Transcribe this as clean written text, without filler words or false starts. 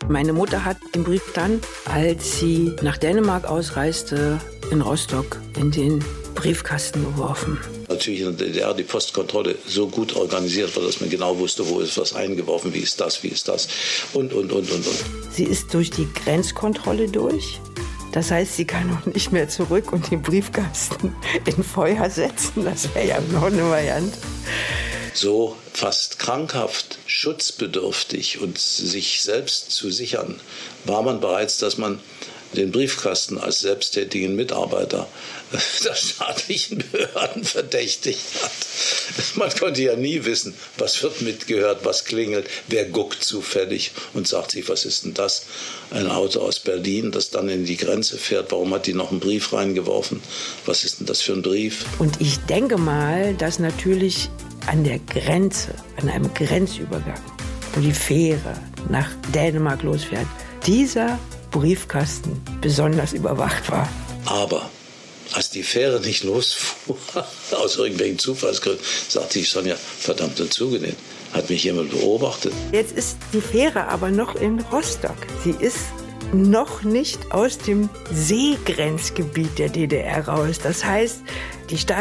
Meine Mutter hat den Brief dann, als sie nach Dänemark ausreiste, in Rostock in den Briefkasten geworfen. Natürlich in der DDR die Postkontrolle so gut organisiert war, dass man genau wusste, wo ist was eingeworfen, wie ist das und. Sie ist durch die Grenzkontrolle durch. Das heißt, sie kann auch nicht mehr zurück und den Briefkasten in Feuer setzen. Das wäre ja noch eine Variante. So fast krankhaft, schutzbedürftig und sich selbst zu sichern, war man bereits, dass man den Briefkasten als selbsttätigen Mitarbeiter der staatlichen Behörden verdächtigt hat. Man konnte ja nie wissen, was wird mitgehört, was klingelt, wer guckt zufällig und sagt sich, was ist denn das? Ein Auto aus Berlin, das dann in die Grenze fährt, warum hat die noch einen Brief reingeworfen? Was ist denn das für ein Brief? Und ich denke mal, dass natürlich an der Grenze, an einem Grenzübergang, wo die Fähre nach Dänemark losfährt, dieser Briefkasten besonders überwacht war. Aber als die Fähre nicht losfuhr, aus irgendwelchen Zufallsgründen, sagte ich, Sonja, verdammt zugenäht. Hat mich jemand beobachtet? Jetzt ist die Fähre aber noch in Rostock. Sie ist noch nicht aus dem Seegrenzgebiet der DDR raus. Das heißt, die